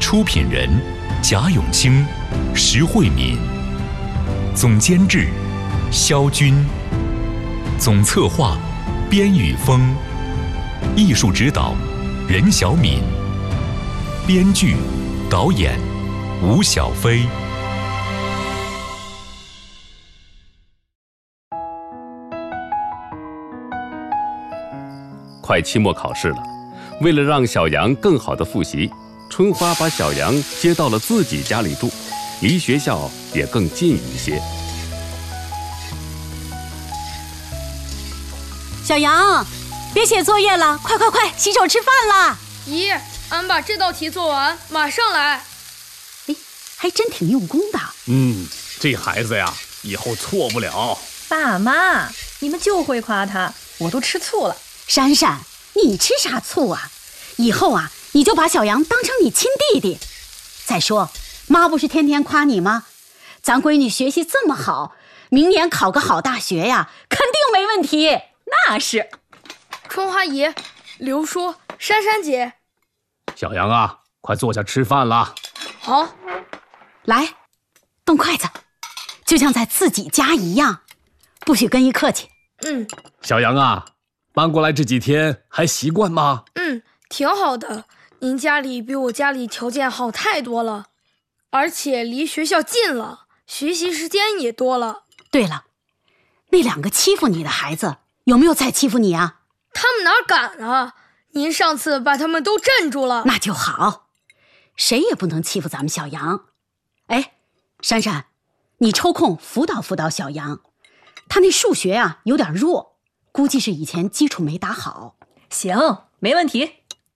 出品人贾永清、石慧敏，总监制肖军，总策划边宇峰，艺术指导任小敏，编剧导演吴小飞。 快期末考试了，为了让小杨更好的复习，春花把小杨接到了自己家里住，离学校也更近一些。 小杨，别写作业了，快，洗手吃饭啦！ 姨，俺把这道题做完，马上来。 哎，还真挺用功的。 这孩子呀，以后错不了。 爸妈，你们就会夸他，我都吃醋了。 珊珊，你吃啥醋啊？以后啊，你就把小杨当成你亲弟弟。再说，妈不是天天夸你吗？咱闺女学习这么好，明年考个好大学呀，肯定没问题。 那是。 春花姨、刘叔、珊珊姐， 小杨啊，快坐下吃饭了。 好， 来，动筷子，就像在自己家一样，不许跟一客气。 小杨啊，搬过来这几天还习惯吗？ 挺好的。您家里比我家里条件好太多了，而且离学校近了，学习时间也多了。 对了，那两个欺负你的孩子有没有再欺负你啊？ 他们哪敢啊！您上次把他们都镇住了。 那就好，谁也不能欺负咱们小杨。哎，珊珊，你抽空辅导辅导小杨，他那数学啊有点弱，估计是以前基础没打好。 行，没问题。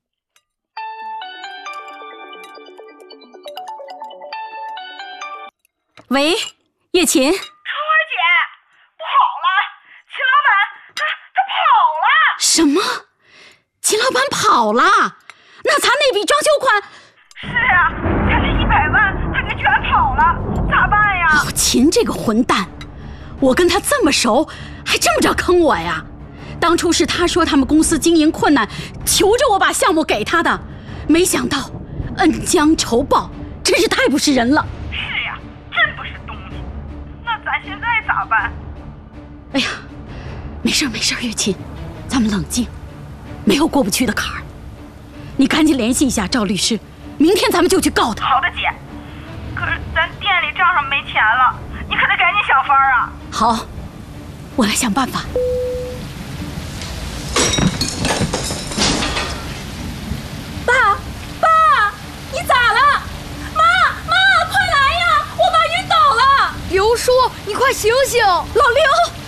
喂，叶琴。 春花姐，不好了，秦老板他跑了。 什么？秦老板跑了？那咱那笔装修款？ 是啊，咱这100万他给卷跑了，咋办呀？ 老秦这个混蛋，我跟他这么熟，还这么着坑我呀？当初是他说他们公司经营困难，求着我把项目给他的，没想到恩将仇报，真是太不是人了。 是呀，真不是东西。那咱现在咋办？ 哎呀，没事，月琴，咱们冷静，没有过不去的坎儿。你赶紧联系一下赵律师，明天咱们就去告他。 好的，姐。可是咱店里账上没钱了，你可得赶紧想法啊。 好，我来想办法。爸，你咋了？妈，快来呀！我爸晕倒了。 刘叔，你快醒醒！ 老刘。